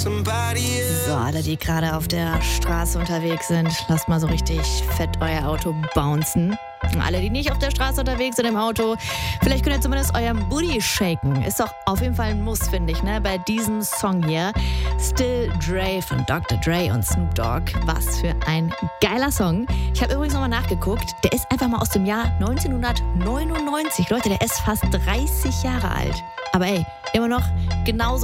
So, alle, die gerade auf der Straße unterwegs sind, lasst mal so richtig fett euer Auto bouncen. Und alle, die nicht auf der Straße unterwegs sind im Auto, vielleicht könnt ihr zumindest euren Booty shaken. Ist doch auf jeden Fall ein Muss, finde ich, ne? Bei diesem Song hier. Still Dre von Dr. Dre und Snoop Dogg. Was für ein geiler Song. Ich habe übrigens nochmal nachgeguckt. Der ist einfach mal aus dem Jahr 1999. Leute, der ist fast 30 Jahre alt. Aber ey, immer noch genauso